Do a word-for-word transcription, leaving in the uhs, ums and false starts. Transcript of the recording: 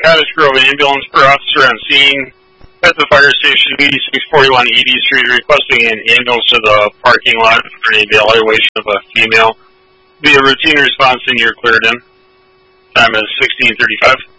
Cottage Grove ambulance per officer on scene at the fire station, eighty-six forty-one E D Street, requesting an ambulance to the parking lot for an evaluation of a female. Be a routine response, and you're cleared in. Time is sixteen thirty-five.